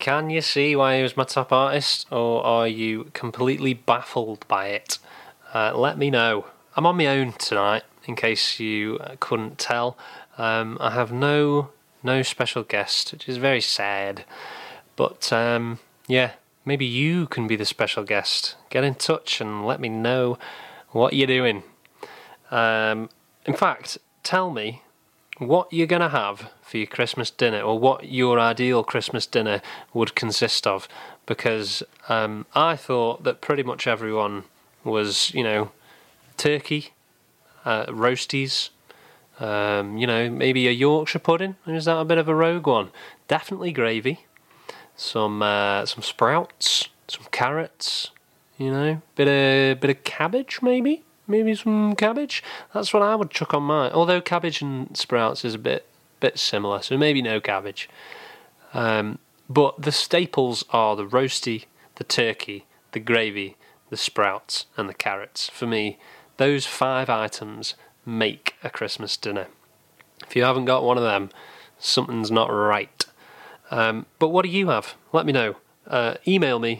Can you see why he was my top artist, or are you completely baffled by it? Let me know. I'm on my own tonight, in case you couldn't tell. I have no special guest, which is very sad. But yeah, maybe you can be the special guest. Get in touch and let me know what you're doing. In fact, tell me what you're going to have for your Christmas dinner, or what your ideal Christmas dinner would consist of, because I thought that pretty much everyone was, turkey, roasties, maybe a Yorkshire pudding. Is that a bit of a rogue one? Definitely gravy, some sprouts, some carrots, bit of cabbage maybe. Maybe some cabbage. That's what I would chuck on mine. Although cabbage and sprouts is a bit similar, so maybe no cabbage. But the staples are the roasty, the turkey, the gravy, the sprouts, and the carrots. For me, those 5 items make a Christmas dinner. If you haven't got one of them, something's not right. But what do you have? Let me know. Email me,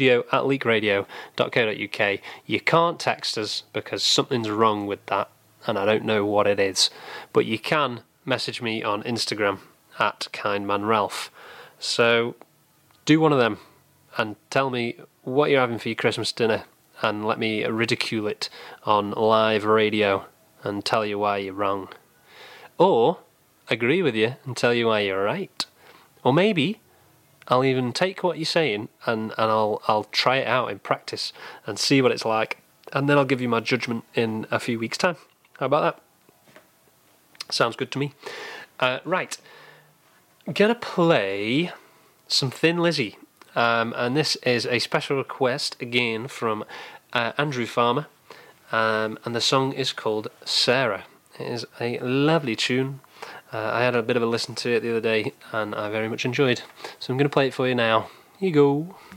studio@leakradio.co.uk. You can't text us because something's wrong with that, and I don't know what it is. But you can message me on Instagram @KindmanRalph. So do one of them and tell me what you're having for your Christmas dinner, and let me ridicule it on live radio and tell you why you're wrong. Or agree with you and tell you why you're right. Or maybe I'll even take what you're saying and I'll try it out in practice and see what it's like, and then I'll give you my judgment in a few weeks' time. How about that? Sounds good to me. Right. Gonna play some Thin Lizzy, and this is a special request again from Andrew Farmer, and the song is called Sarah. It is a lovely tune. I had a bit of a listen to it the other day, and I very much enjoyed. So I'm going to play it for you now. Here you go.